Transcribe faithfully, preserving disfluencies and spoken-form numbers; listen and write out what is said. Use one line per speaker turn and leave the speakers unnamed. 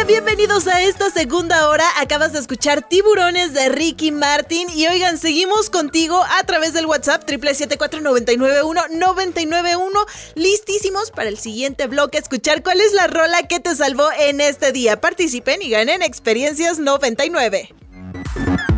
Bienvenidos a esta segunda hora. Acabas de escuchar Tiburones de Ricky Martin. Y oigan, seguimos contigo a través del WhatsApp triple siete cuatro nueve nueve uno nueve nueve uno. Listísimos para el siguiente bloque, escuchar cuál es la rola que te salvó en este día. Participen y ganen experiencias noventa y nueve.